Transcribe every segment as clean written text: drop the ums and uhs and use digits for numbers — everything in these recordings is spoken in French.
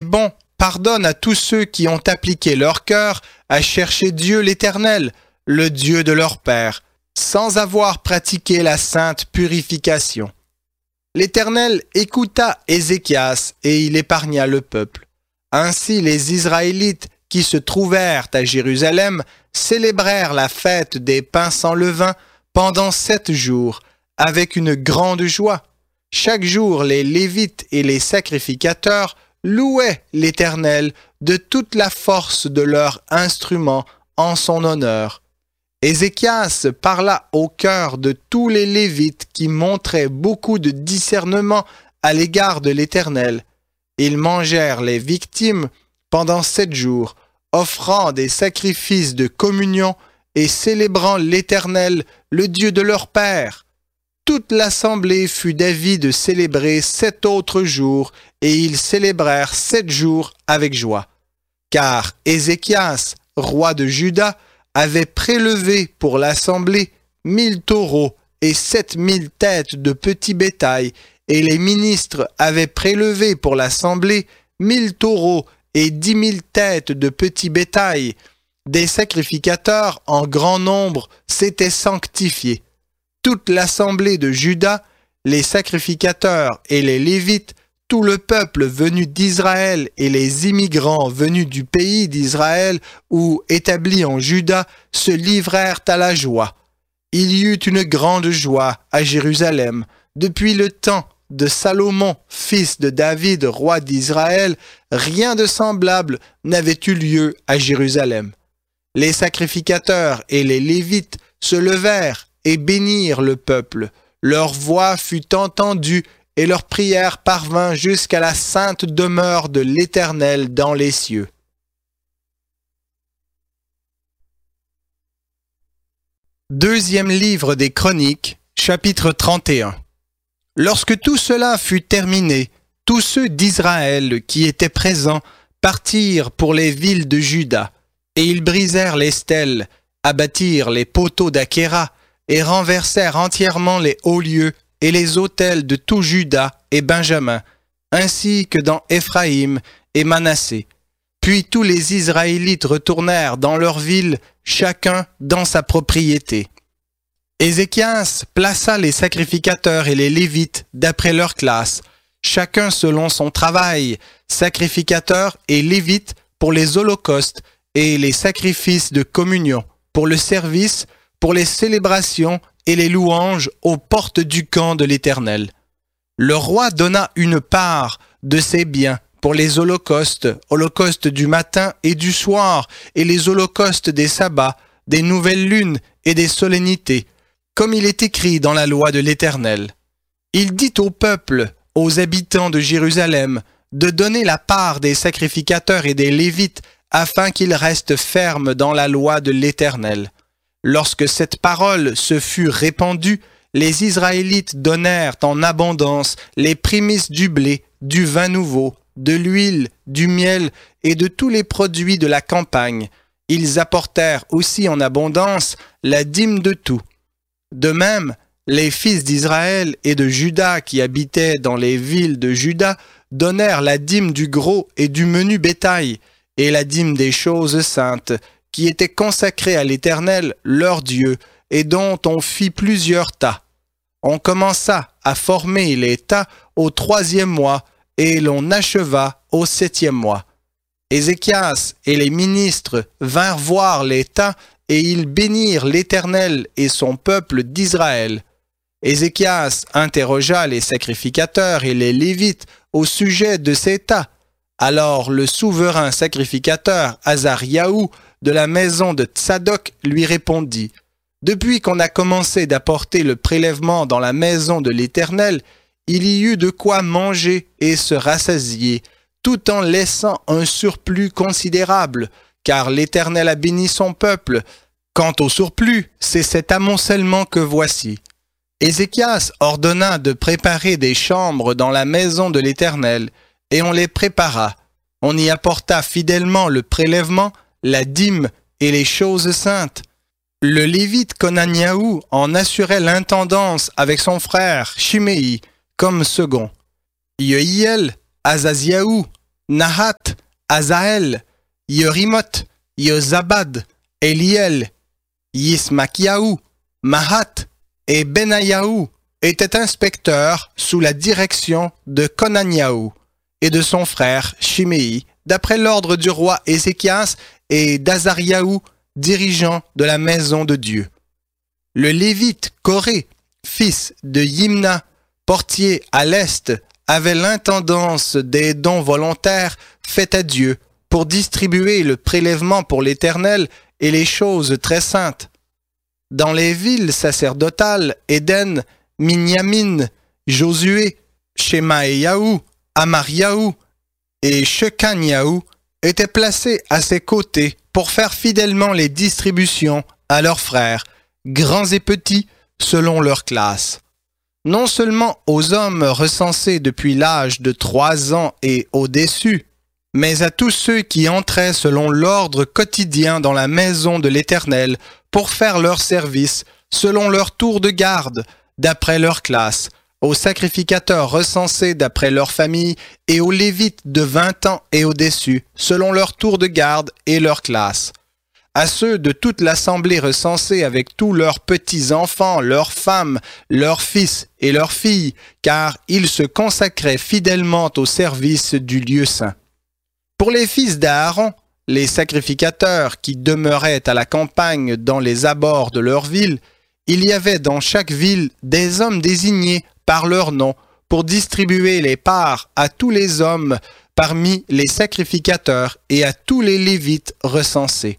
bon, pardonne à tous ceux qui ont appliqué leur cœur à chercher Dieu l'Éternel, le Dieu de leur père, sans avoir pratiqué la sainte purification. L'Éternel écouta Ézéchias et il épargna le peuple. Ainsi les Israélites qui se trouvèrent à Jérusalem célébrèrent la fête des pains sans levain pendant 7 jours, avec une grande joie. Chaque jour, les Lévites et les sacrificateurs louaient l'Éternel de toute la force de leurs instruments en son honneur. Ézéchias parla au cœur de tous les Lévites qui montraient beaucoup de discernement à l'égard de l'Éternel. Ils mangèrent les victimes pendant 7 jours, offrant des sacrifices de communion et célébrant l'Éternel, le Dieu de leur père. Toute l'assemblée fut d'avis de célébrer 7 autres jours, et ils célébrèrent 7 jours avec joie. Car Ézéchias, roi de Juda, avait prélevé pour l'assemblée 1000 taureaux et 7000 têtes de petit bétail, et les ministres avaient prélevé pour l'assemblée 1000 taureaux et 10 000 têtes de petit bétail. Des sacrificateurs en grand nombre s'étaient sanctifiés. Toute l'assemblée de Juda, les sacrificateurs et les Lévites, tout le peuple venu d'Israël et les immigrants venus du pays d'Israël ou établis en Juda se livrèrent à la joie. Il y eut une grande joie à Jérusalem. Depuis le temps de Salomon, fils de David, roi d'Israël, rien de semblable n'avait eu lieu à Jérusalem. Les sacrificateurs et les Lévites se levèrent et bénirent le peuple. Leur voix fut entendue et leur prière parvint jusqu'à la sainte demeure de l'Éternel dans les cieux. Deuxième livre des Chroniques, chapitre 31. Lorsque tout cela fut terminé, tous ceux d'Israël qui étaient présents partirent pour les villes de Juda, et ils brisèrent les stèles, abattirent les poteaux d'Achéra, et renversèrent entièrement les hauts lieux et les autels de tout Juda et Benjamin, ainsi que dans Éphraïm et Manassé. Puis tous les Israélites retournèrent dans leur ville, chacun dans sa propriété. Ézéchias plaça les sacrificateurs et les Lévites d'après leur classe, chacun selon son travail, sacrificateurs et Lévites pour les holocaustes et les sacrifices de communion, pour le service, pour les célébrations et les louanges aux portes du camp de l'Éternel. Le roi donna une part de ses biens pour les holocaustes, holocaustes du matin et du soir, et les holocaustes des sabbats, des nouvelles lunes et des solennités, comme il est écrit dans la loi de l'Éternel. Il dit au peuple, aux habitants de Jérusalem, de donner la part des sacrificateurs et des Lévites, afin qu'ils restent fermes dans la loi de l'Éternel. Lorsque cette parole se fut répandue, les Israélites donnèrent en abondance les prémices du blé, du vin nouveau, de l'huile, du miel et de tous les produits de la campagne. Ils apportèrent aussi en abondance la dîme de tout. De même, les fils d'Israël et de Juda qui habitaient dans les villes de Juda donnèrent la dîme du gros et du menu bétail, et la dîme des choses saintes, qui étaient consacrées à l'Éternel, leur Dieu, et dont on fit plusieurs tas. On commença à former les tas au 3e mois, et l'on acheva au 7e mois. Ézéchias et les ministres vinrent voir les tas, et ils bénirent l'Éternel et son peuple d'Israël. Ézéchias interrogea les sacrificateurs et les Lévites au sujet de ces tas. Alors le souverain sacrificateur Azariahu de la maison de Tsadok lui répondit : « Depuis qu'on a commencé d'apporter le prélèvement dans la maison de l'Éternel, il y eut de quoi manger et se rassasier, tout en laissant un surplus considérable, car l'Éternel a béni son peuple. Quant au surplus, c'est cet amoncellement que voici. » Ézéchias ordonna de préparer des chambres dans la maison de l'Éternel, et on les prépara. On y apporta fidèlement le prélèvement, la dîme et les choses saintes. Le Lévite Conaniahu en assurait l'intendance avec son frère Chiméi comme second. Yehiel, Azaziahu, Nahat, Azaël, Yerimot, Yozabad, Eliel, Yismakiaou, Mahat et Benayahu étaient inspecteurs sous la direction de Konaniaou et de son frère Shimei, d'après l'ordre du roi Ézéchias, et d'Azariaou, dirigeant de la maison de Dieu. Le Lévite Coré, fils de Yimna, portier à l'est, avait l'intendance des dons volontaires faits à Dieu pour distribuer le prélèvement pour l'Éternel et les choses très saintes. Dans les villes sacerdotales, Éden, Minyamin, Josué, Shemaéyahu, Amariahu et Shekaniahu étaient placés à ses côtés pour faire fidèlement les distributions à leurs frères, grands et petits, selon leur classe. Non seulement aux hommes recensés depuis l'âge de 3 ans et au-dessus, mais à tous ceux qui entraient selon l'ordre quotidien dans la maison de l'Éternel pour faire leur service selon leur tour de garde, d'après leur classe, aux sacrificateurs recensés d'après leur famille et aux Lévites de 20 ans et au-dessus, selon leur tour de garde et leur classe. À ceux de toute l'assemblée recensée avec tous leurs petits-enfants, leurs femmes, leurs fils et leurs filles, car ils se consacraient fidèlement au service du lieu saint. Pour les fils d'Aaron, les sacrificateurs qui demeuraient à la campagne dans les abords de leur ville, il y avait dans chaque ville des hommes désignés par leur nom pour distribuer les parts à tous les hommes parmi les sacrificateurs et à tous les Lévites recensés.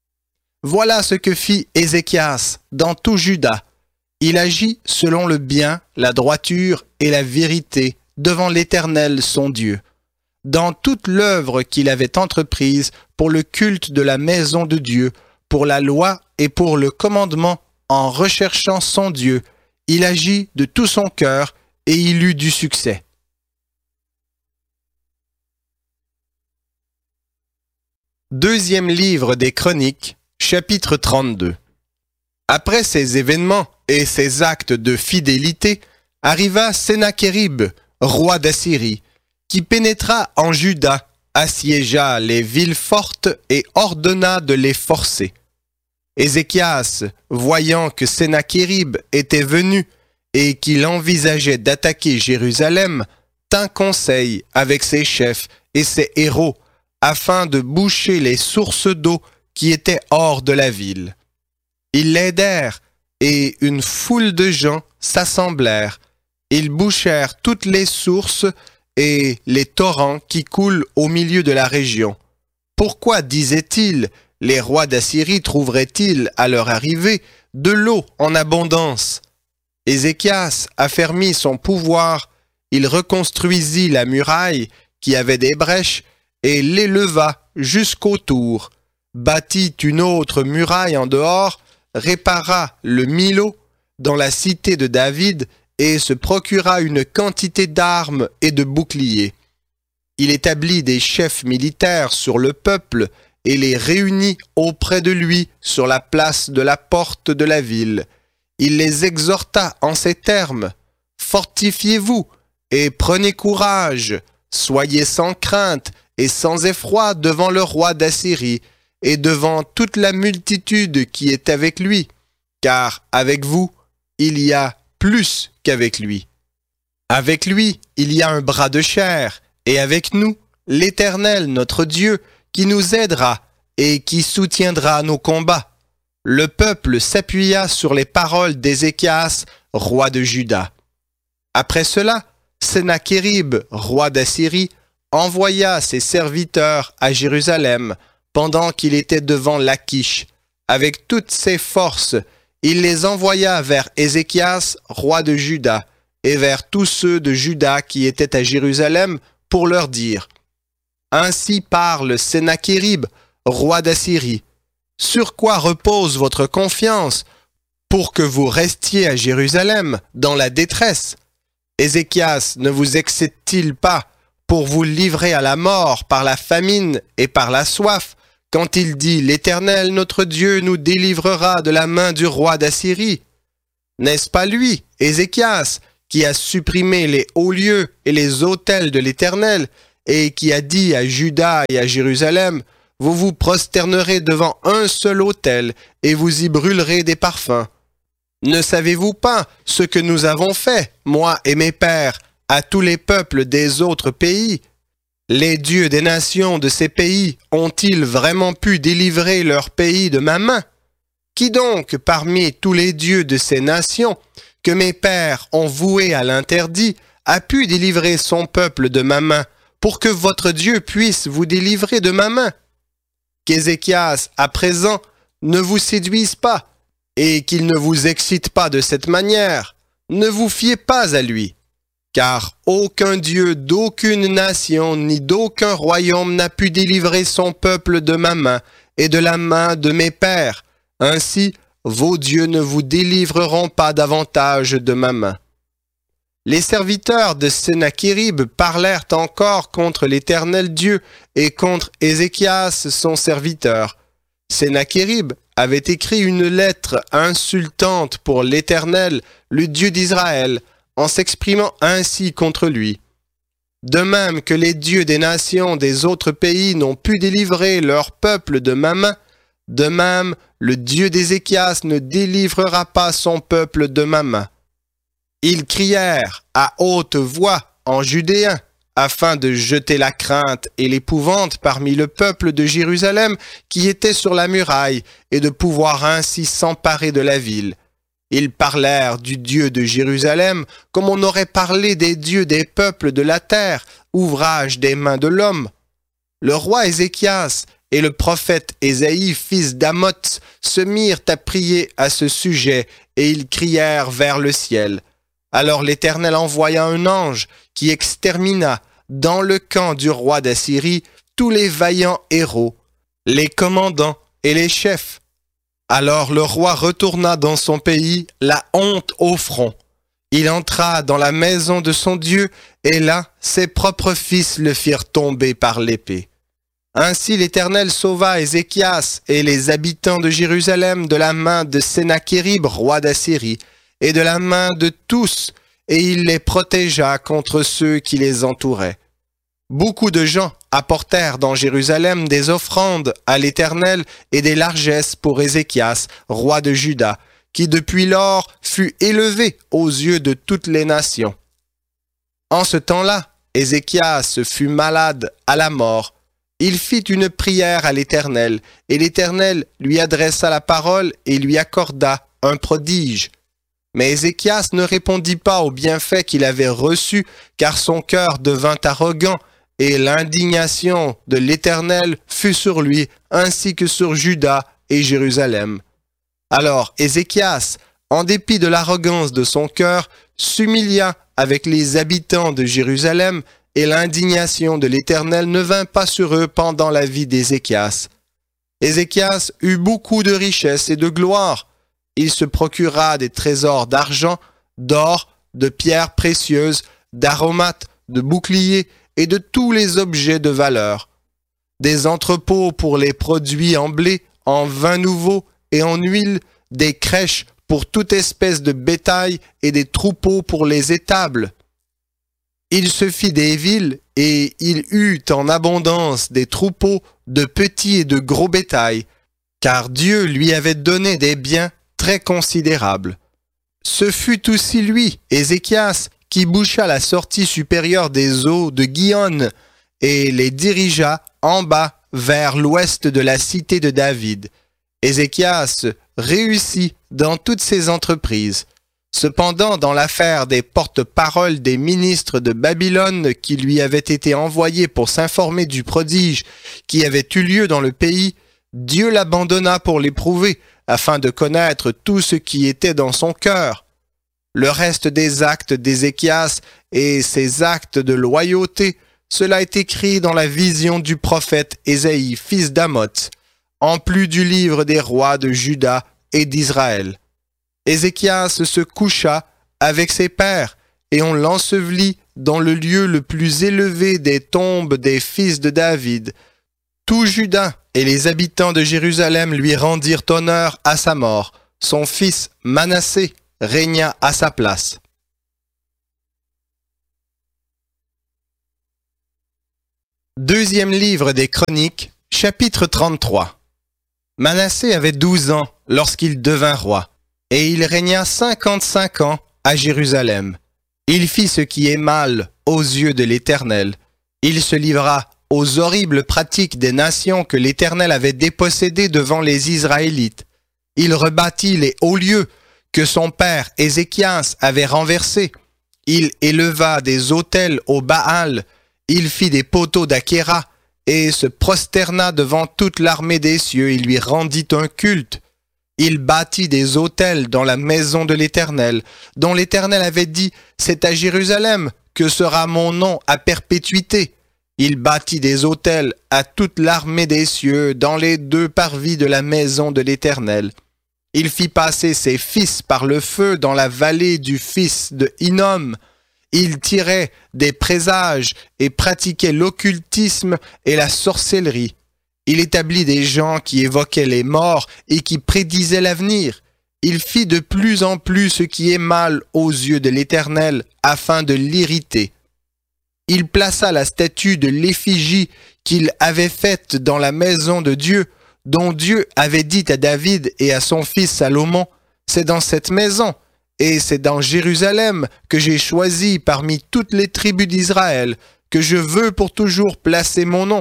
Voilà ce que fit Ézéchias dans tout Juda. Il agit selon le bien, la droiture et la vérité devant l'Éternel son Dieu. Dans toute l'œuvre qu'il avait entreprise pour le culte de la maison de Dieu, pour la loi et pour le commandement, en recherchant son Dieu, il agit de tout son cœur et il eut du succès. Deuxième livre des Chroniques, chapitre 32. Après ces événements et ces actes de fidélité, arriva Sennachérib, roi d'Assyrie, qui pénétra en Juda, assiégea les villes fortes et ordonna de les forcer. Ézéchias, voyant que Sennachérib était venu et qu'il envisageait d'attaquer Jérusalem, tint conseil avec ses chefs et ses héros afin de boucher les sources d'eau qui étaient hors de la ville. Ils l'aidèrent et une foule de gens s'assemblèrent. Ils bouchèrent toutes les sources et les torrents qui coulent au milieu de la région. Pourquoi, disaient-ils, les rois d'Assyrie trouveraient-ils, à leur arrivée, de l'eau en abondance? Ézéchias affermit son pouvoir, il reconstruisit la muraille qui avait des brèches et l'éleva jusqu'au tour, bâtit une autre muraille en dehors, répara le Milo dans la cité de David et se procura une quantité d'armes et de boucliers. Il établit des chefs militaires sur le peuple et les réunit auprès de lui sur la place de la porte de la ville. Il les exhorta en ces termes: « Fortifiez-vous et prenez courage, soyez sans crainte et sans effroi devant le roi d'Assyrie et devant toute la multitude qui est avec lui, car avec vous, il y a plus qu'avec lui. Avec lui, il y a un bras de chair, et avec nous, l'Éternel notre Dieu, qui nous aidera et qui soutiendra nos combats. » Le peuple s'appuya sur les paroles d'Ézéchias, roi de Juda. Après cela, Sennachérib, roi d'Assyrie, envoya ses serviteurs à Jérusalem pendant qu'il était devant Lachish. Avec toutes ses forces, il les envoya vers Ézéchias, roi de Juda, et vers tous ceux de Juda qui étaient à Jérusalem, pour leur dire: « Ainsi parle Sennachérib, roi d'Assyrie. Sur quoi repose votre confiance pour que vous restiez à Jérusalem dans la détresse? Ézéchias ne vous excite-t-il pas pour vous livrer à la mort par la famine et par la soif, quand il dit: l'Éternel notre Dieu nous délivrera de la main du roi d'Assyrie? N'est-ce pas lui, Ézéchias, qui a supprimé les hauts lieux et les autels de l'Éternel, et qui a dit à Juda et à Jérusalem, « Vous vous prosternerez devant un seul autel, et vous y brûlerez des parfums. Ne savez-vous pas ce que nous avons fait, moi et mes pères, à tous les peuples des autres pays? Les dieux des nations de ces pays ont-ils vraiment pu délivrer leur pays de ma main? Qui donc, parmi tous les dieux de ces nations, que mes pères ont voués à l'interdit, a pu délivrer son peuple de ma main, pour que votre Dieu puisse vous délivrer de ma main? Qu'Ézéchias, à présent, ne vous séduise pas, et qu'il ne vous excite pas de cette manière. Ne vous fiez pas à lui, car aucun Dieu d'aucune nation ni d'aucun royaume n'a pu délivrer son peuple de ma main et de la main de mes pères. Ainsi, vos dieux ne vous délivreront pas davantage de ma main. » Les serviteurs de Sennachérib parlèrent encore contre l'Éternel Dieu et contre Ézéchias son serviteur. Sennachérib avait écrit une lettre insultante pour l'Éternel, le Dieu d'Israël, en s'exprimant ainsi contre lui. De même que les dieux des nations des autres pays n'ont pu délivrer leur peuple de ma main, de même le Dieu d'Ézéchias ne délivrera pas son peuple de ma main. Ils crièrent à haute voix en judéen, afin de jeter la crainte et l'épouvante parmi le peuple de Jérusalem qui était sur la muraille, et de pouvoir ainsi s'emparer de la ville. Ils parlèrent du Dieu de Jérusalem comme on aurait parlé des dieux des peuples de la terre, ouvrage des mains de l'homme. Le roi Ézéchias et le prophète Ésaïe, fils d'Amoz, se mirent à prier à ce sujet, et ils crièrent vers le ciel. Alors l'Éternel envoya un ange qui extermina dans le camp du roi d'Assyrie tous les vaillants héros, les commandants et les chefs. Alors le roi retourna dans son pays, la honte au front. Il entra dans la maison de son Dieu, et là, ses propres fils le firent tomber par l'épée. Ainsi l'Éternel sauva Ézéchias et les habitants de Jérusalem de la main de Sennachérib, roi d'Assyrie, et de la main de tous, et il les protégea contre ceux qui les entouraient. Beaucoup de gens apportèrent dans Jérusalem des offrandes à l'Éternel et des largesses pour Ézéchias, roi de Juda, qui depuis lors fut élevé aux yeux de toutes les nations. En ce temps-là, Ézéchias fut malade à la mort. Il fit une prière à l'Éternel, et l'Éternel lui adressa la parole et lui accorda un prodige. Mais Ézéchias ne répondit pas aux bienfaits qu'il avait reçus, car son cœur devint arrogant, et l'indignation de l'Éternel fut sur lui, ainsi que sur Juda et Jérusalem. Alors Ézéchias, en dépit de l'arrogance de son cœur, s'humilia avec les habitants de Jérusalem, et l'indignation de l'Éternel ne vint pas sur eux pendant la vie d'Ézéchias. Ézéchias eut beaucoup de richesses et de gloire. Il se procura des trésors d'argent, d'or, de pierres précieuses, d'aromates, de boucliers et de tous les objets de valeur. Des entrepôts pour les produits en blé, en vin nouveau et en huile, des crèches pour toute espèce de bétail et des troupeaux pour les étables. Il se fit des villes et il eut en abondance des troupeaux de petits et de gros bétail, car Dieu lui avait donné des biens très considérable. Ce fut aussi lui, Ézéchias, qui boucha la sortie supérieure des eaux de Gihon et les dirigea en bas vers l'ouest de la cité de David. Ézéchias réussit dans toutes ses entreprises. Cependant, dans l'affaire des porte-paroles des ministres de Babylone qui lui avaient été envoyés pour s'informer du prodige qui avait eu lieu dans le pays, Dieu l'abandonna pour l'éprouver, afin de connaître tout ce qui était dans son cœur. Le reste des actes d'Ézéchias et ses actes de loyauté, cela est écrit dans la vision du prophète Ésaïe, fils d'Amoz, en plus du livre des rois de Juda et d'Israël. Ézéchias se coucha avec ses pères, et on l'ensevelit dans le lieu le plus élevé des tombes des fils de David. Tout Juda et les habitants de Jérusalem lui rendirent honneur à sa mort. Son fils Manassé régna à sa place. Deuxième livre des Chroniques, chapitre 33. Manassé avait 12 ans lorsqu'il devint roi, et il régna 55 ans à Jérusalem. Il fit ce qui est mal aux yeux de l'Éternel. Il se livra aux horribles pratiques des nations que l'Éternel avait dépossédées devant les Israélites. Il rebâtit les hauts lieux que son père Ézéchias avait renversés. Il éleva des autels au Baal. Il fit des poteaux d'Achéra et se prosterna devant toute l'armée des cieux. Il lui rendit un culte. Il bâtit des autels dans la maison de l'Éternel, dont l'Éternel avait dit « C'est à Jérusalem que sera mon nom à perpétuité ». Il bâtit des autels à toute l'armée des cieux dans les 2 parvis de la maison de l'Éternel. Il fit passer ses fils par le feu dans la vallée du fils de Hinnom. Il tirait des présages et pratiquait l'occultisme et la sorcellerie. Il établit des gens qui évoquaient les morts et qui prédisaient l'avenir. Il fit de plus en plus ce qui est mal aux yeux de l'Éternel afin de l'irriter. Il plaça la statue de l'effigie qu'il avait faite dans la maison de Dieu, dont Dieu avait dit à David et à son fils Salomon, « C'est dans cette maison, et c'est dans Jérusalem que j'ai choisi parmi toutes les tribus d'Israël, que je veux pour toujours placer mon nom.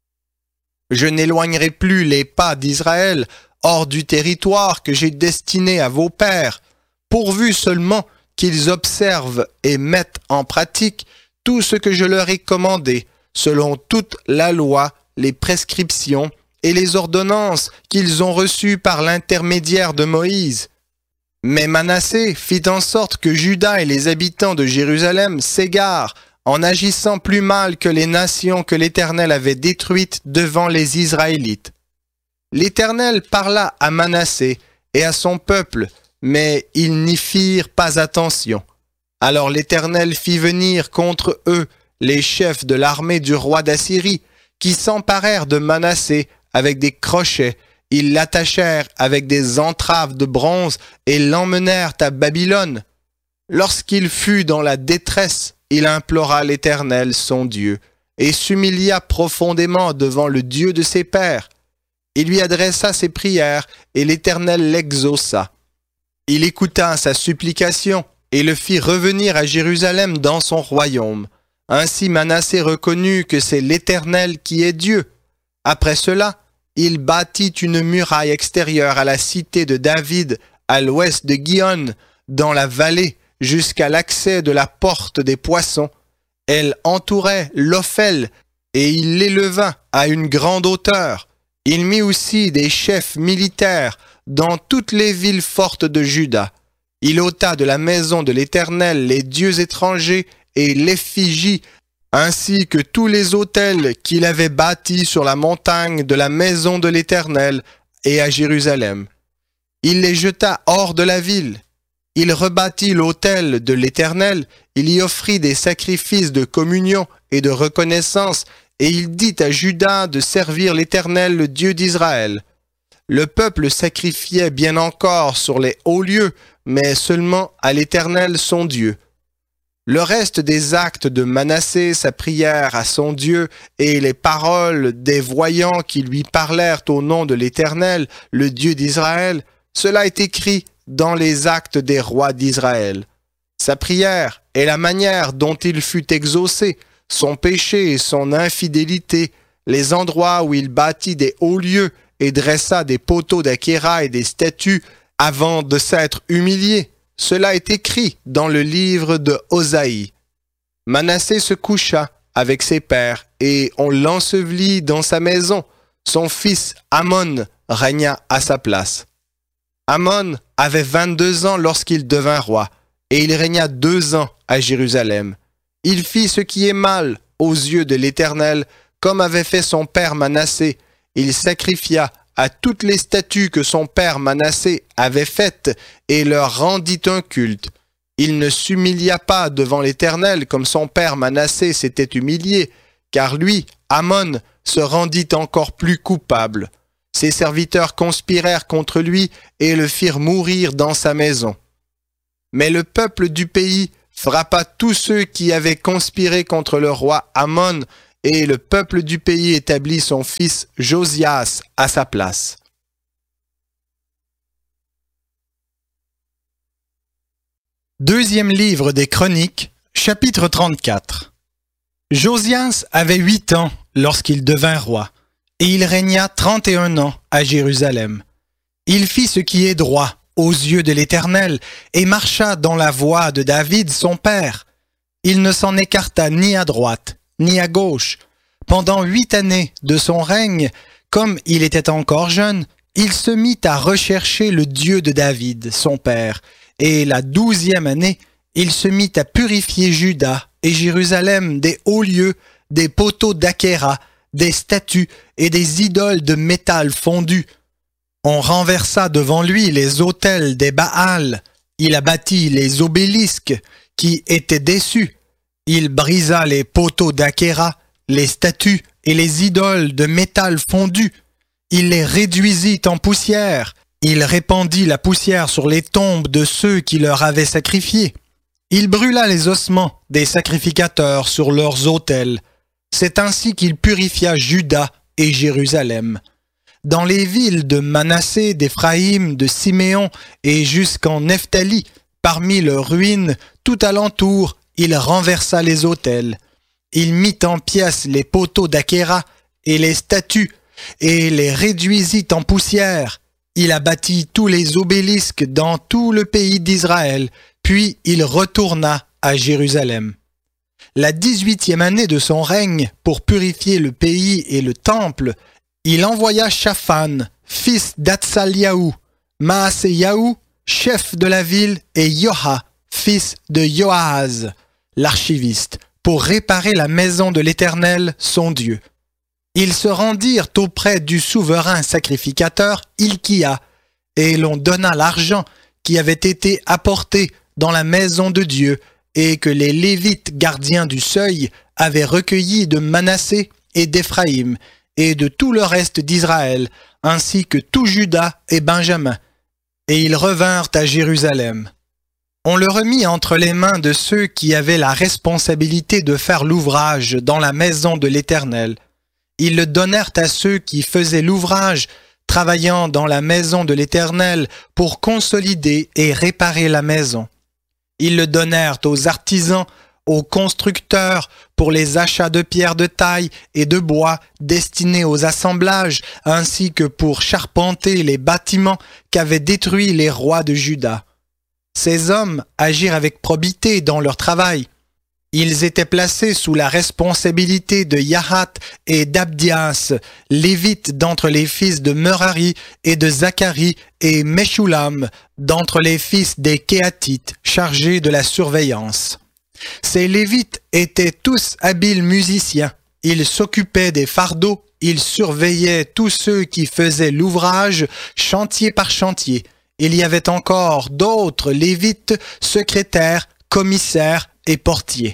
Je n'éloignerai plus les pas d'Israël hors du territoire que j'ai destiné à vos pères, pourvu seulement qu'ils observent et mettent en pratique tout ce que je leur ai commandé, selon toute la loi, les prescriptions et les ordonnances qu'ils ont reçues par l'intermédiaire de Moïse. Mais Manassé fit en sorte que Juda et les habitants de Jérusalem s'égarent en agissant plus mal que les nations que l'Éternel avait détruites devant les Israélites. L'Éternel parla à Manassé et à son peuple, mais ils n'y firent pas attention. Alors l'Éternel fit venir contre eux les chefs de l'armée du roi d'Assyrie, qui s'emparèrent de Manassé avec des crochets. Ils l'attachèrent avec des entraves de bronze et l'emmenèrent à Babylone. Lorsqu'il fut dans la détresse, il implora l'Éternel, son Dieu, et s'humilia profondément devant le Dieu de ses pères. Il lui adressa ses prières, et l'Éternel l'exauça. Il écouta sa supplication, et le fit revenir à Jérusalem dans son royaume. Ainsi Manassé reconnut que c'est l'Éternel qui est Dieu. Après cela, il bâtit une muraille extérieure à la cité de David, à l'ouest de Gihon, dans la vallée, jusqu'à l'accès de la porte des poissons. Elle entourait l'Ophel, et il l'éleva à une grande hauteur. Il mit aussi des chefs militaires dans toutes les villes fortes de Juda. Il ôta de la maison de l'Éternel les dieux étrangers et l'effigie, ainsi que tous les autels qu'il avait bâtis sur la montagne de la maison de l'Éternel et à Jérusalem. Il les jeta hors de la ville. Il rebâtit l'autel de l'Éternel, il y offrit des sacrifices de communion et de reconnaissance, et il dit à Juda de servir l'Éternel, le Dieu d'Israël. Le peuple sacrifiait bien encore sur les hauts lieux, mais seulement à l'Éternel son Dieu. Le reste des actes de Manassé, sa prière à son Dieu et les paroles des voyants qui lui parlèrent au nom de l'Éternel, le Dieu d'Israël, cela est écrit dans les actes des rois d'Israël. Sa prière et la manière dont il fut exaucé, son péché et son infidélité, les endroits où il bâtit des hauts lieux et dressa des poteaux d'Achéra et des statues avant de s'être humilié, cela est écrit dans le livre de Osaïe. Manassé se coucha avec ses pères et on l'ensevelit dans sa maison. Son fils Amon régna à sa place. Amon avait 22 ans lorsqu'il devint roi, et il régna 2 ans à Jérusalem. Il fit ce qui est mal aux yeux de l'Éternel, comme avait fait son père Manassé. Il sacrifia à toutes les statues que son père Manassé avait faites et leur rendit un culte. Il ne s'humilia pas devant l'Éternel comme son père Manassé s'était humilié, car lui, Amon, se rendit encore plus coupable. Ses serviteurs conspirèrent contre lui et le firent mourir dans sa maison. Mais le peuple du pays frappa tous ceux qui avaient conspiré contre le roi Amon et le peuple du pays établit son fils Josias à sa place. Deuxième livre des Chroniques, chapitre 34. Josias avait 8 ans lorsqu'il devint roi, et il régna 31 ans à Jérusalem. Il fit ce qui est droit aux yeux de l'Éternel, et marcha dans la voie de David son père. Il ne s'en écarta ni à droite, ni à gauche. Pendant 8 années de son règne, comme il était encore jeune, il se mit à rechercher le Dieu de David, son père, et la 12e année, il se mit à purifier Juda et Jérusalem des hauts lieux, des poteaux d'Achéra, des statues et des idoles de métal fondu. On renversa devant lui les autels des Baals. Il abattit les obélisques qui étaient dessus. Il brisa les poteaux d'Achéra, les statues et les idoles de métal fondu. Il les réduisit en poussière. Il répandit la poussière sur les tombes de ceux qui leur avaient sacrifié. Il brûla les ossements des sacrificateurs sur leurs autels. C'est ainsi qu'il purifia Juda et Jérusalem. Dans les villes de Manassé, d'Éphraïm, de Siméon et jusqu'en Nephtali, parmi leurs ruines, tout alentour, il renversa les autels. Il mit en pièces les poteaux d'Achéra et les statues, et les réduisit en poussière. Il abattit tous les obélisques dans tout le pays d'Israël, puis il retourna à Jérusalem. La 18e année de son règne, pour purifier le pays et le temple, il envoya Shaphan, fils d'Atsaliahu, Maaseyahu, chef de la ville, et Yoha, fils de Joahaz, l'archiviste, pour réparer la maison de l'Éternel, son Dieu. Ils se rendirent auprès du souverain sacrificateur Hilkia, et l'on donna l'argent qui avait été apporté dans la maison de Dieu, et que les Lévites gardiens du seuil avaient recueilli de Manassé et d'Éphraïm, et de tout le reste d'Israël, ainsi que tout Juda et Benjamin. Et ils revinrent à Jérusalem. On le remit entre les mains de ceux qui avaient la responsabilité de faire l'ouvrage dans la maison de l'Éternel. Ils le donnèrent à ceux qui faisaient l'ouvrage, travaillant dans la maison de l'Éternel pour consolider et réparer la maison. Ils le donnèrent aux artisans, aux constructeurs, pour les achats de pierres de taille et de bois destinés aux assemblages, ainsi que pour charpenter les bâtiments qu'avaient détruits les rois de Juda. Ces hommes agirent avec probité dans leur travail. Ils étaient placés sous la responsabilité de Yahat et d'Abdias, lévites d'entre les fils de Merari et de Zacharie, et Meshulam d'entre les fils des Kéatites, chargés de la surveillance. Ces lévites étaient tous habiles musiciens. Ils s'occupaient des fardeaux, ils surveillaient tous ceux qui faisaient l'ouvrage, chantier par chantier. Il y avait encore d'autres lévites, secrétaires, commissaires et portiers.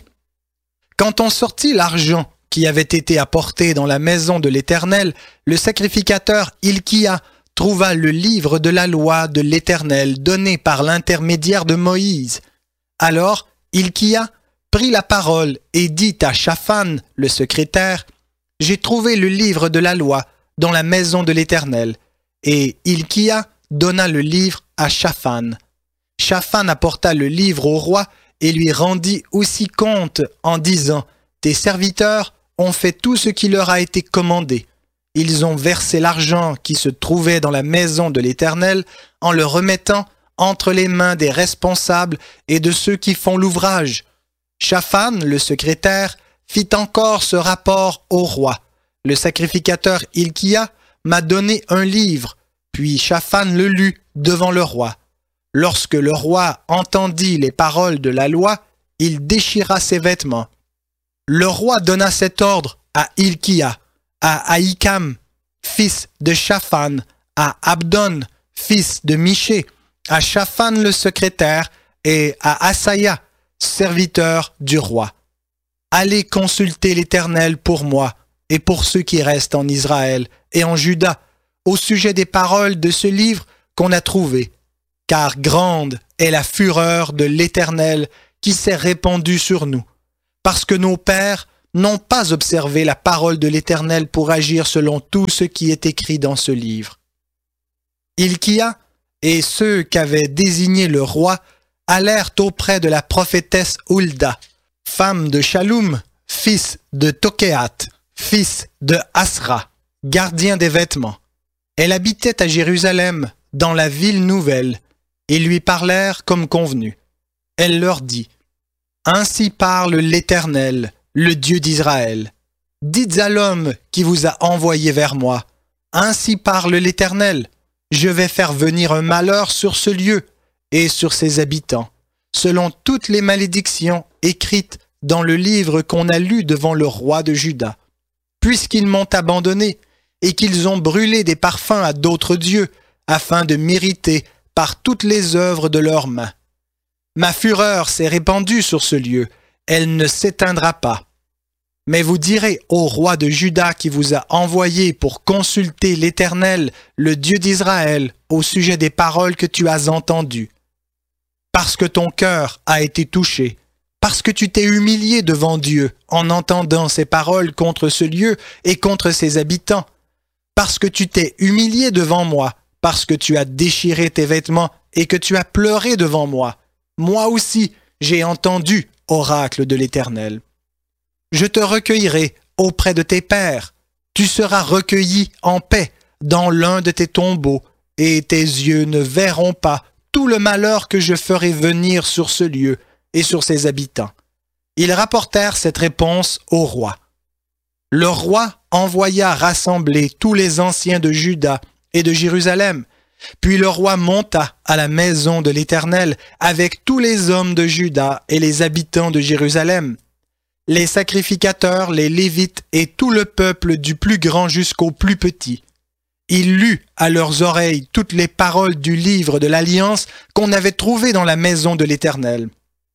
Quand on sortit l'argent qui avait été apporté dans la maison de l'Éternel, le sacrificateur Hilkia trouva le livre de la loi de l'Éternel donné par l'intermédiaire de Moïse. Alors Hilkia prit la parole et dit à Shaphan, le secrétaire, « J'ai trouvé le livre de la loi dans la maison de l'Éternel. » Et Hilkia donna le livre à Shaphan. Shaphan apporta le livre au roi et lui rendit aussi compte en disant, « Tes serviteurs ont fait tout ce qui leur a été commandé. Ils ont versé l'argent qui se trouvait dans la maison de l'Éternel en le remettant entre les mains des responsables et de ceux qui font l'ouvrage. » Shaphan, le secrétaire, fit encore ce rapport au roi. Le sacrificateur Hilkia m'a donné un livre, puis Shaphan le lut devant le roi. Lorsque le roi entendit les paroles de la loi, il déchira ses vêtements. Le roi donna cet ordre à Hilkia, à Ahikam, fils de Shaphan, à Abdon, fils de Miché, à Shaphan le secrétaire et à Asaya, serviteur du roi. Allez consulter l'Éternel pour moi et pour ceux qui restent en Israël et en Juda au sujet des paroles de ce livre qu'on a trouvé, car grande est la fureur de l'Éternel qui s'est répandue sur nous, parce que nos pères n'ont pas observé la parole de l'Éternel pour agir selon tout ce qui est écrit dans ce livre. Hilkia et ceux qu'avait désigné le roi allèrent auprès de la prophétesse Hulda, femme de Shallum, fils de Tokéat, fils de Asra, gardien des vêtements. Elle habitait à Jérusalem, dans la ville nouvelle, et lui parlèrent comme convenu. Elle leur dit, « Ainsi parle l'Éternel, le Dieu d'Israël. Dites à l'homme qui vous a envoyé vers moi, « Ainsi parle l'Éternel, je vais faire venir un malheur sur ce lieu et sur ses habitants, selon toutes les malédictions écrites dans le livre qu'on a lu devant le roi de Juda. Puisqu'ils m'ont abandonné et qu'ils ont brûlé des parfums à d'autres dieux, afin de mériter par toutes les œuvres de leurs mains. Ma fureur s'est répandue sur ce lieu, elle ne s'éteindra pas. Mais vous direz au roi de Juda qui vous a envoyé pour consulter l'Éternel, le Dieu d'Israël, au sujet des paroles que tu as entendues. Parce que ton cœur a été touché, parce que tu t'es humilié devant Dieu en entendant ces paroles contre ce lieu et contre ses habitants, parce que tu t'es humilié devant moi, parce que tu as déchiré tes vêtements et que tu as pleuré devant moi. Moi aussi, j'ai entendu, oracle de l'Éternel. Je te recueillerai auprès de tes pères. Tu seras recueilli en paix dans l'un de tes tombeaux, et tes yeux ne verront pas tout le malheur que je ferai venir sur ce lieu et sur ses habitants. » Ils rapportèrent cette réponse au roi. Le roi envoya rassembler tous les anciens de Juda et de Jérusalem. Puis le roi monta à la maison de l'Éternel avec tous les hommes de Juda et les habitants de Jérusalem. Les sacrificateurs, les Lévites et tout le peuple du plus grand jusqu'au plus petit. Il lut à leurs oreilles toutes les paroles du livre de l'Alliance qu'on avait trouvé dans la maison de l'Éternel.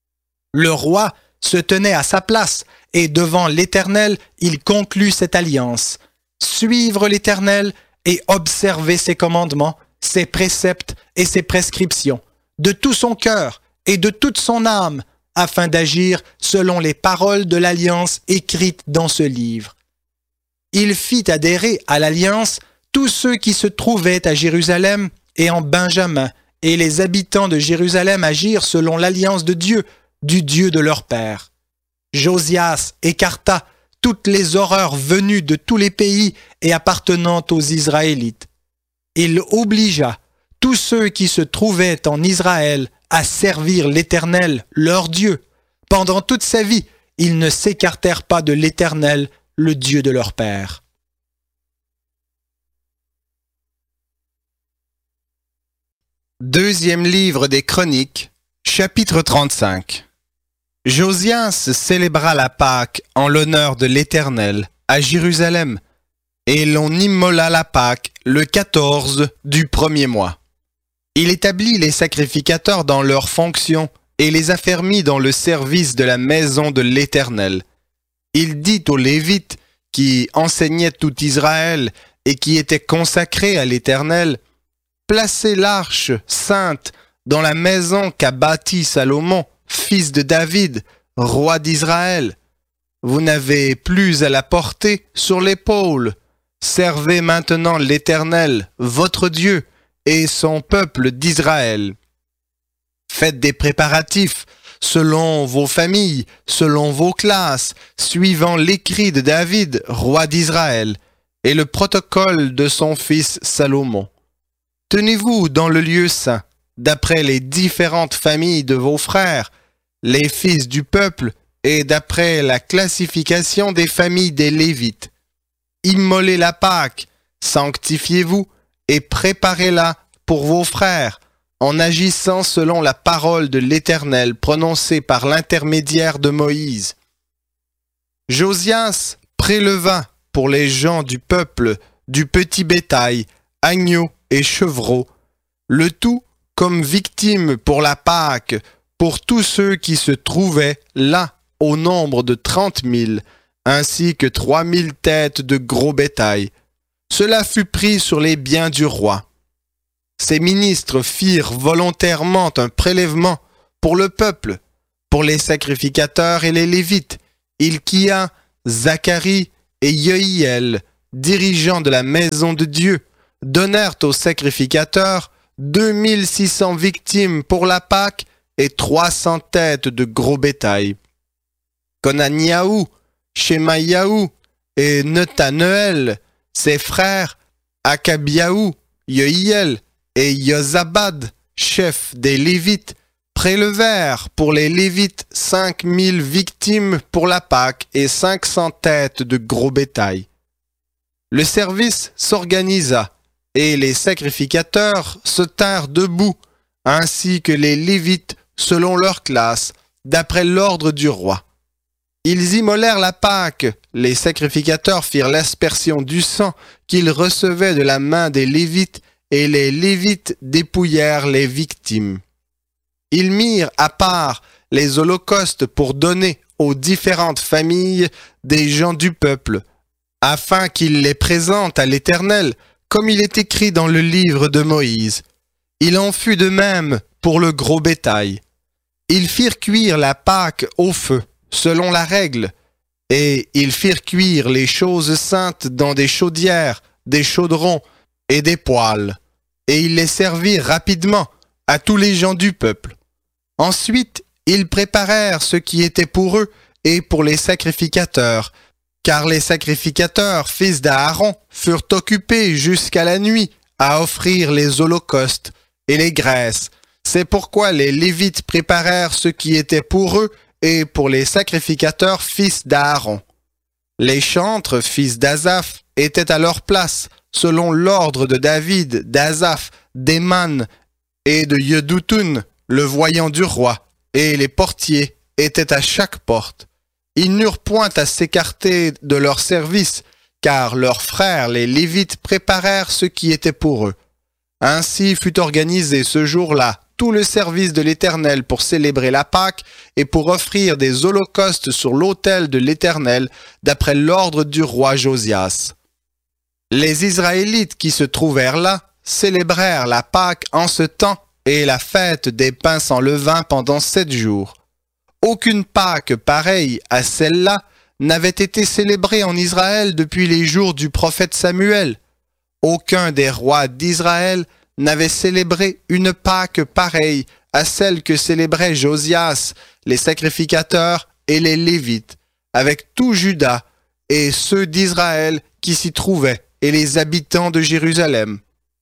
Le roi se tenait à sa place et devant l'Éternel, il conclut cette alliance. Suivre l'Éternel et observer ses commandements, ses préceptes et ses prescriptions, de tout son cœur et de toute son âme, afin d'agir selon les paroles de l'alliance écrites dans ce livre. Il fit adhérer à l'alliance tous ceux qui se trouvaient à Jérusalem et en Benjamin, et les habitants de Jérusalem agirent selon l'alliance de Dieu, du Dieu de leur père. Josias écarta toutes les horreurs venues de tous les pays et appartenant aux Israélites. Il obligea tous ceux qui se trouvaient en Israël à servir l'Éternel, leur Dieu. Pendant toute sa vie, ils ne s'écartèrent pas de l'Éternel, le Dieu de leur père. Deuxième livre des Chroniques, chapitre 35. Josias célébra la Pâque en l'honneur de l'Éternel à Jérusalem, et l'on immola la Pâque le 14 du premier mois. Il établit les sacrificateurs dans leurs fonctions et les affermit dans le service de la maison de l'Éternel. Il dit aux Lévites, qui enseignaient tout Israël et qui étaient consacrés à l'Éternel, « Placez l'arche sainte dans la maison qu'a bâtie Salomon, fils de David, roi d'Israël. Vous n'avez plus à la porter sur l'épaule. Servez maintenant l'Éternel, votre Dieu, et son peuple d'Israël. Faites des préparatifs selon vos familles, selon vos classes, suivant l'écrit de David, roi d'Israël, et le protocole de son fils Salomon. Tenez-vous dans le lieu saint, d'après les différentes familles de vos frères, les fils du peuple, et d'après la classification des familles des Lévites. Immolez la Pâque, sanctifiez-vous, et préparez-la pour vos frères, en agissant selon la parole de l'Éternel prononcée par l'intermédiaire de Moïse. Josias préleva pour les gens du peuple du petit bétail, agneaux et chevreaux, le tout comme victime pour la Pâque, pour tous ceux qui se trouvaient là au nombre de 30 000, ainsi que 3 000 têtes de gros bétail. Cela fut pris sur les biens du roi. Ces ministres firent volontairement un prélèvement pour le peuple, pour les sacrificateurs et les Lévites, Hilkia Zacharie et Yohiel, dirigeants de la maison de Dieu, donnèrent aux sacrificateurs 2600 victimes pour la Pâque et 300 têtes de gros bétail. Conaniahu, Shemaïahu et Nethaneël, ses frères, Akabiahu, Yohiel et Yozabad, chefs des Lévites, prélevèrent pour les Lévites 5000 victimes pour la Pâque et 500 têtes de gros bétail. Le service s'organisa et les sacrificateurs se tinrent debout, ainsi que les Lévites selon leur classe, d'après l'ordre du roi. Ils immolèrent la Pâque, les sacrificateurs firent l'aspersion du sang qu'ils recevaient de la main des Lévites, et les Lévites dépouillèrent les victimes. Ils mirent à part les holocaustes pour donner aux différentes familles des gens du peuple, afin qu'ils les présentent à l'Éternel, comme il est écrit dans le livre de Moïse. Il en fut de même pour le gros bétail. Ils firent cuire la Pâque au feu, selon la règle, et ils firent cuire les choses saintes dans des chaudières, des chaudrons et des poêles, et ils les servirent rapidement à tous les gens du peuple. Ensuite, ils préparèrent ce qui était pour eux et pour les sacrificateurs, car les sacrificateurs, fils d'Aaron, furent occupés jusqu'à la nuit à offrir les holocaustes et les graisses. C'est pourquoi les Lévites préparèrent ce qui était pour eux et pour les sacrificateurs, fils d'Aaron. Les chantres, fils d'Asaph, étaient à leur place, selon l'ordre de David, d'Asaph, d'Éman et de Yeduthun, le voyant du roi, et les portiers étaient à chaque porte. Ils n'eurent point à s'écarter de leur service, car leurs frères, les Lévites, préparèrent ce qui était pour eux. Ainsi fut organisé ce jour-là tout le service de l'Éternel pour célébrer la Pâque et pour offrir des holocaustes sur l'autel de l'Éternel, d'après l'ordre du roi Josias. Les Israélites qui se trouvèrent là célébrèrent la Pâque en ce temps et la fête des pains sans levain pendant 7 jours. Aucune Pâque pareille à celle-là n'avait été célébrée en Israël depuis les jours du prophète Samuel. Aucun des rois d'Israël n'avait célébré une Pâque pareille à celle que célébraient Josias, les sacrificateurs et les Lévites, avec tout Juda et ceux d'Israël qui s'y trouvaient et les habitants de Jérusalem.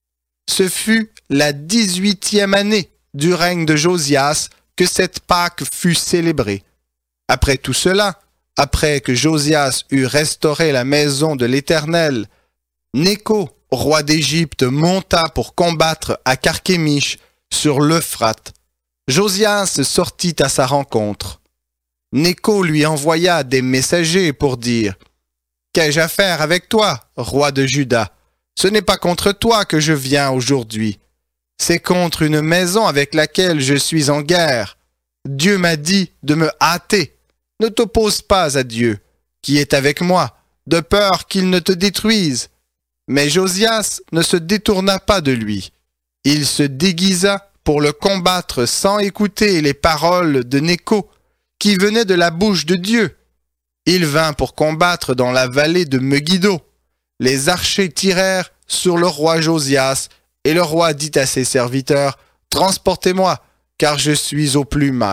Ce fut la 18e année du règne de Josias que cette Pâque fut célébrée. Après tout cela, après que Josias eut restauré la maison de l'Éternel, Nécho, roi d'Égypte, monta pour combattre à Carchemish sur l'Euphrate. Josias sortit à sa rencontre. Nécho lui envoya des messagers pour dire « Qu'ai-je à faire avec toi, roi de Juda? Ce n'est pas contre toi que je viens aujourd'hui. C'est contre une maison avec laquelle je suis en guerre. Dieu m'a dit de me hâter. Ne t'oppose pas à Dieu, qui est avec moi, de peur qu'il ne te détruise. » Mais Josias ne se détourna pas de lui. Il se déguisa pour le combattre sans écouter les paroles de Nécho, qui venaient de la bouche de Dieu. Il vint pour combattre dans la vallée de Megiddo. Les archers tirèrent sur le roi Josias, et le roi dit à ses serviteurs, « Transportez-moi, car je suis au plus mal. »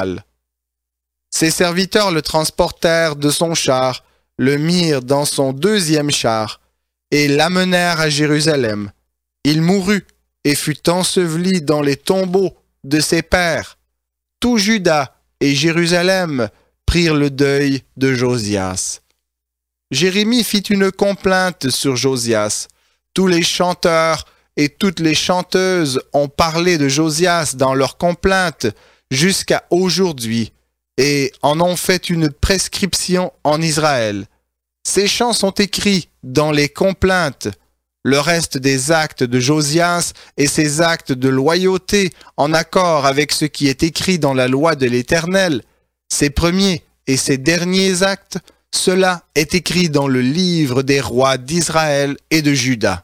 Ses serviteurs le transportèrent de son char, le mirent dans son 2e char, et l'amenèrent à Jérusalem. Il mourut et fut enseveli dans les tombeaux de ses pères. Tout Juda et Jérusalem prirent le deuil de Josias. Jérémie fit une complainte sur Josias. Tous les chanteurs et toutes les chanteuses ont parlé de Josias dans leurs complaintes jusqu'à aujourd'hui et en ont fait une prescription en Israël. Ces chants sont écrits dans les complaintes. Le reste des actes de Josias et ses actes de loyauté en accord avec ce qui est écrit dans la loi de l'Éternel, ses premiers et ses derniers actes, cela est écrit dans le livre des rois d'Israël et de Juda.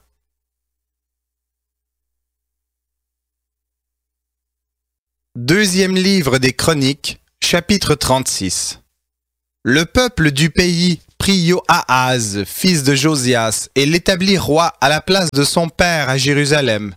Deuxième livre des Chroniques, chapitre 36. Le peuple du pays prit Joahaz, fils de Josias, et l'établit roi à la place de son père à Jérusalem.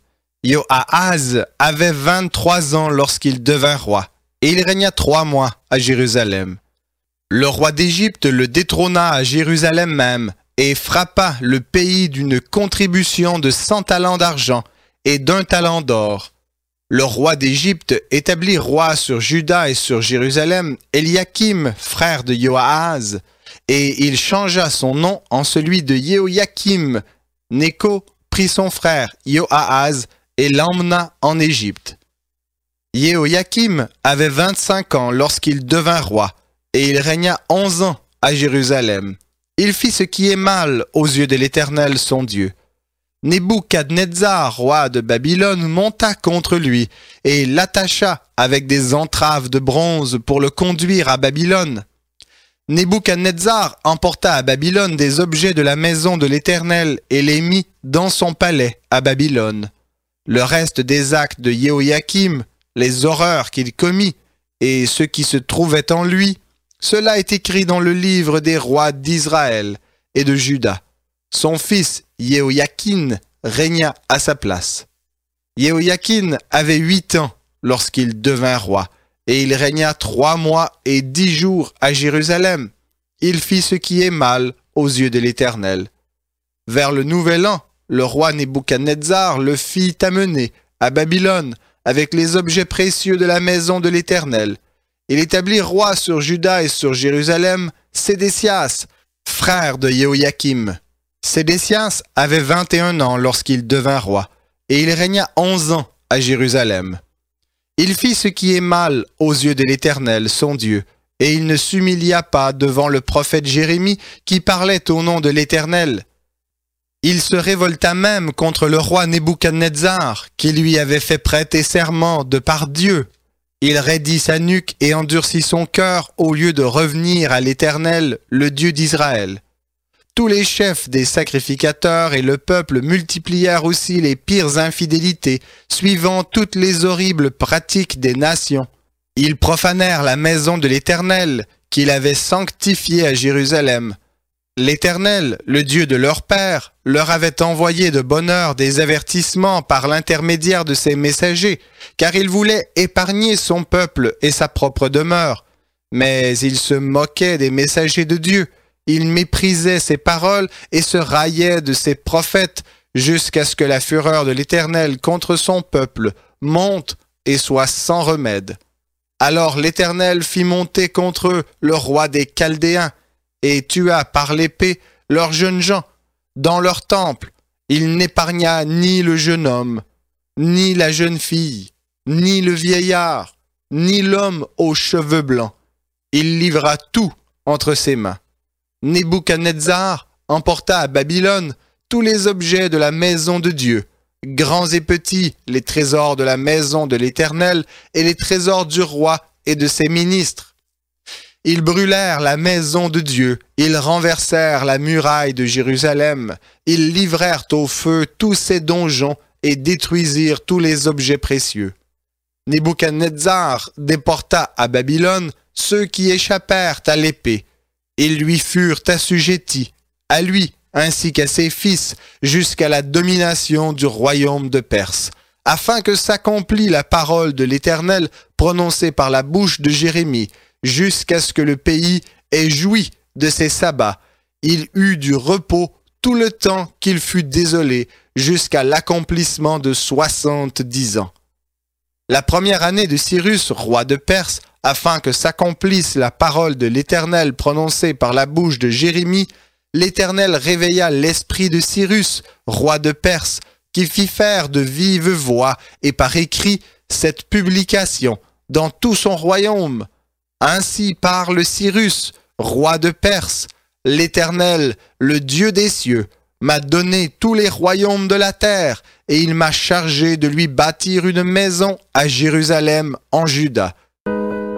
Joahaz avait 23 ans lorsqu'il devint roi, et il régna 3 mois à Jérusalem. Le roi d'Égypte le détrôna à Jérusalem même, et frappa le pays d'une contribution de 100 talents d'argent et d'1 talent d'or. Le roi d'Égypte établit roi sur Juda et sur Jérusalem Eliakim, frère de Joahaz, et il changea son nom en celui de Jéhoïakim. Néco prit son frère Joahaz et l'emmena en Égypte. Jéhoïakim avait 25 ans lorsqu'il devint roi, et il régna 11 ans à Jérusalem. Il fit ce qui est mal aux yeux de l'Éternel son Dieu. Nebuchadnezzar, roi de Babylone, monta contre lui et l'attacha avec des entraves de bronze pour le conduire à Babylone. Nebuchadnezzar emporta à Babylone des objets de la maison de l'Éternel et les mit dans son palais à Babylone. Le reste des actes de Jéhoïakim, les horreurs qu'il commit et ce qui se trouvait en lui, cela est écrit dans le livre des rois d'Israël et de Juda. Son fils Jéhoïakin régna à sa place. Jéhoïakin avait 8 ans lorsqu'il devint roi, et il régna 3 mois et 10 jours à Jérusalem. Il fit ce qui est mal aux yeux de l'Éternel. Vers le nouvel an, le roi Nebuchadnezzar le fit amener à Babylone avec les objets précieux de la maison de l'Éternel. Il établit roi sur Juda et sur Jérusalem Sédécias, frère de Jéhoïakim. Sédécias avait 21 ans lorsqu'il devint roi, et il régna 11 ans à Jérusalem. Il fit ce qui est mal aux yeux de l'Éternel, son Dieu, et il ne s'humilia pas devant le prophète Jérémie qui parlait au nom de l'Éternel. Il se révolta même contre le roi Nebuchadnezzar, qui lui avait fait prêter serment de par Dieu. Il raidit sa nuque et endurcit son cœur au lieu de revenir à l'Éternel, le Dieu d'Israël. Tous les chefs des sacrificateurs et le peuple multiplièrent aussi les pires infidélités, suivant toutes les horribles pratiques des nations. Ils profanèrent la maison de l'Éternel, qu'il avait sanctifiée à Jérusalem. L'Éternel, le Dieu de leur père, leur avait envoyé de bonne heure des avertissements par l'intermédiaire de ses messagers, car il voulait épargner son peuple et sa propre demeure. Mais il se moquait des messagers de Dieu. Il méprisait ses paroles et se raillait de ses prophètes jusqu'à ce que la fureur de l'Éternel contre son peuple monte et soit sans remède. Alors l'Éternel fit monter contre eux le roi des Chaldéens et tua par l'épée leurs jeunes gens. Dans leur temple, il n'épargna ni le jeune homme, ni la jeune fille, ni le vieillard, ni l'homme aux cheveux blancs. Il livra tout entre ses mains. Nebuchadnezzar emporta à Babylone tous les objets de la maison de Dieu, grands et petits, les trésors de la maison de l'Éternel et les trésors du roi et de ses ministres. Ils brûlèrent la maison de Dieu, ils renversèrent la muraille de Jérusalem, ils livrèrent au feu tous ses donjons et détruisirent tous les objets précieux. Nebuchadnezzar déporta à Babylone ceux qui échappèrent à l'épée. Ils lui furent assujettis, à lui ainsi qu'à ses fils, jusqu'à la domination du royaume de Perse, afin que s'accomplît la parole de l'Éternel prononcée par la bouche de Jérémie, jusqu'à ce que le pays ait joui de ses sabbats. Il eut du repos tout le temps qu'il fut désolé, jusqu'à l'accomplissement de 70 ans. La première année de Cyrus, roi de Perse, afin que s'accomplisse la parole de l'Éternel prononcée par la bouche de Jérémie, l'Éternel réveilla l'esprit de Cyrus, roi de Perse, qui fit faire de vive voix et par écrit cette publication dans tout son royaume. Ainsi parle Cyrus, roi de Perse, l'Éternel, le Dieu des cieux, m'a donné tous les royaumes de la terre, et il m'a chargé de lui bâtir une maison à Jérusalem en Juda.